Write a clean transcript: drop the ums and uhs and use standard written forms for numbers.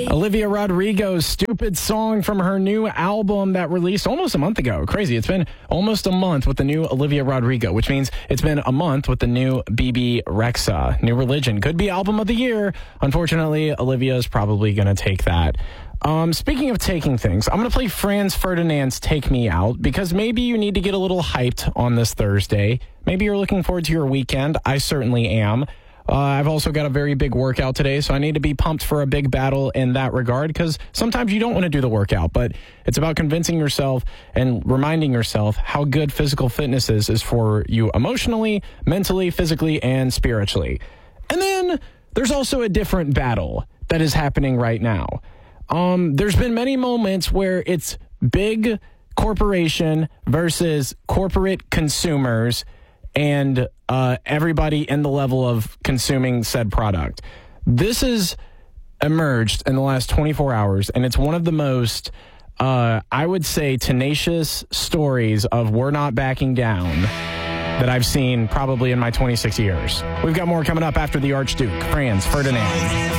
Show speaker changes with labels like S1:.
S1: Olivia Rodrigo's Stupid Song from her new album that released almost a month ago. Crazy. It's been almost a month with the new Olivia Rodrigo, which means it's been a month with the new BB Rexa. New Religion could be album of the year. Unfortunately, Olivia is probably going to take that. Speaking of taking things, I'm going to play Franz Ferdinand's Take Me Out because maybe you need to get a little hyped on this Thursday. Maybe you're looking forward to your weekend. I certainly am. I've also got a very big workout today, so I need to be pumped for a big battle in that regard because sometimes you don't want to do the workout, but it's about convincing yourself and reminding yourself how good physical fitness is for you emotionally, mentally, physically, and spiritually. And then there's also a different battle that is happening right now. There's been many moments where it's big corporation versus corporate consumers and everybody in the level of consuming said product. This has emerged in the last 24 hours, and it's one of the most, I would say, tenacious stories of we're not backing down that I've seen probably in my 26 years. We've got more coming up after the Archduke, Franz Ferdinand.